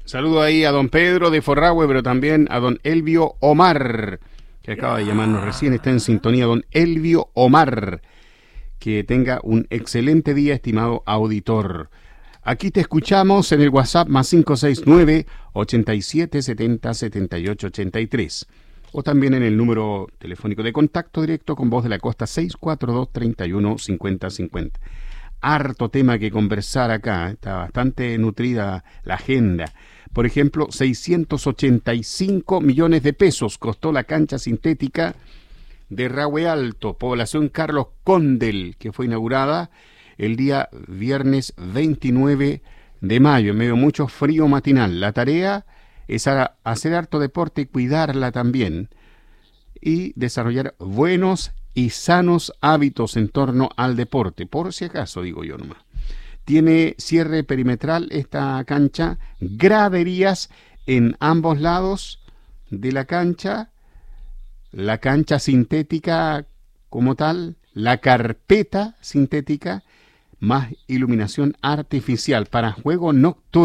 Saludo ahí a don Pedro de Forrahue, pero también a don Elvio Omar, que acaba de llamarnos recién, está en sintonía don Elvio Omar. Que tenga un excelente día, estimado auditor. Aquí te escuchamos en el WhatsApp más 569-8770-7883. O también en el número telefónico de contacto directo con Voz de la Costa 642-31-5050. Harto tema que conversar acá, está bastante nutrida la agenda. Por ejemplo, 685 millones de pesos costó la cancha sintética de Rahue Alto, población Carlos Condel, que fue inaugurada el día viernes 29 de mayo, en medio de mucho frío matinal. La tarea es hacer harto deporte y cuidarla también, y desarrollar buenos y sanos hábitos en torno al deporte, por si acaso, digo yo nomás. Tiene cierre perimetral esta cancha, graderías en ambos lados de la cancha sintética como tal, la carpeta sintética, más iluminación artificial para juego nocturno.